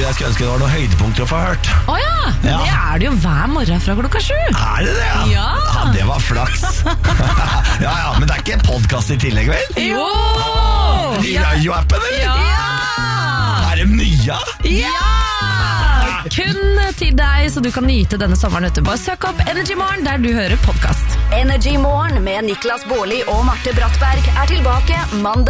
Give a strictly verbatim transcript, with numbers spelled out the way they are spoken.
dager jeg skulle ønske det var noen høydepunkter å få hørt. Å ja, Ja. det er det jo hver morgen fra klokka sju. Er det det? Ja, Ja. ja det var flaks. Ja, ja, men det er ikke en podcast i tillegg, vel? Jo! I radioappen, eller? Ja! Er det mye? Ja! Kun til deg, så du kan nyte denne sommeren ute. Bare søk opp Energy Morgen der du hører podcast. Energy Morgen med Niklas Baarli og Marte Brattberg er tilbake mandag